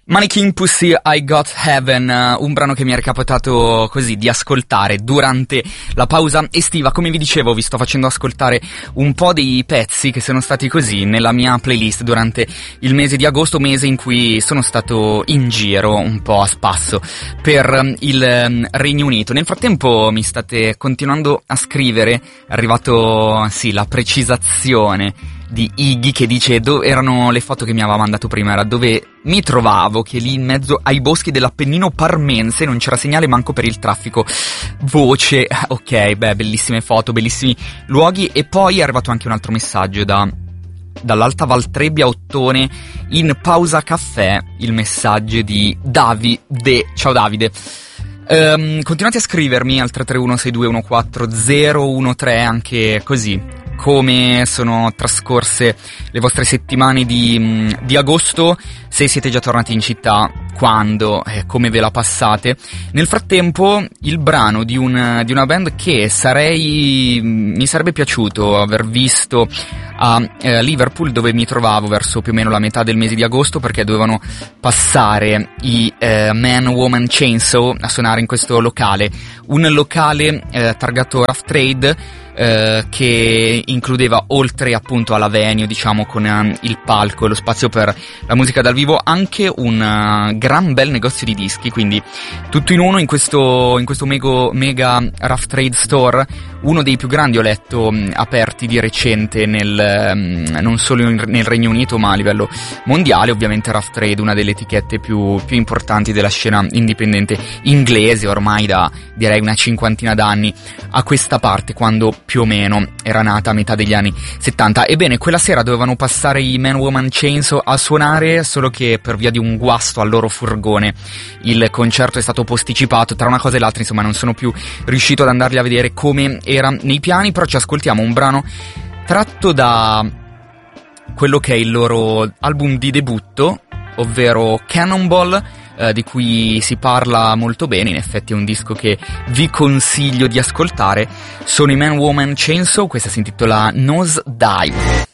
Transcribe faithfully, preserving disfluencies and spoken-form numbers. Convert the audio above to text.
Mannequin Pussy, I Got Heaven, un brano che mi è recapitato così di ascoltare durante la pausa estiva. Come vi dicevo, vi sto facendo ascoltare un po' dei pezzi che sono stati così nella mia playlist durante il mese di agosto, mese in cui sono stato in giro un po' a spasso per il Regno Unito. Nel frattempo mi state continuando a scrivere, è arrivato sì la precisazione di Iggy che dice dove erano le foto che mi aveva mandato prima, era dove mi trovavo, che lì in mezzo ai boschi dell'Appennino parmense non c'era segnale manco per il traffico. Voce, ok, beh, bellissime foto, bellissimi luoghi. E poi è arrivato anche un altro messaggio da dall'Alta Valtrebbia Ottone in pausa caffè, il messaggio di Davide. Ciao Davide. Um, continuate a scrivermi al tre tre uno sei due uno quattro zero uno tre anche così come sono trascorse le vostre settimane di, di agosto, se siete già tornati in città, quando, eh, come ve la passate. Nel frattempo il brano di, un, di una band che sarei mi sarebbe piaciuto aver visto a eh, Liverpool, dove mi trovavo verso più o meno la metà del mese di agosto, perché dovevano passare i eh, Man Woman Chainsaw a suonare in questo locale, un locale eh, targato Rough Trade, Uh, che includeva, oltre appunto alla venue, diciamo, con uh, il palco e lo spazio per la musica dal vivo, anche un uh, gran bel negozio di dischi, quindi tutto in uno in questo, in questo mega, mega Rough Trade Store, uno dei più grandi, ho letto, um, aperti di recente nel, um, non solo in, nel Regno Unito ma a livello mondiale. Ovviamente Rough Trade, una delle etichette più, più importanti della scena indipendente inglese, ormai da direi una cinquantina d'anni a questa parte, quando più o meno era nata a metà degli anni settanta. Ebbene, quella sera dovevano passare i Man Woman Chainsaw a suonare, solo che per via di un guasto al loro furgone il concerto è stato posticipato. Tra una cosa e l'altra, insomma, non sono più riuscito ad andarli a vedere come era nei piani. Però ci ascoltiamo un brano tratto da quello che è il loro album di debutto, ovvero Cannonball, eh, di cui si parla molto bene. In effetti è un disco che vi consiglio di ascoltare. Sono i Man Woman Chainsaw, questa si intitola Nose Dive.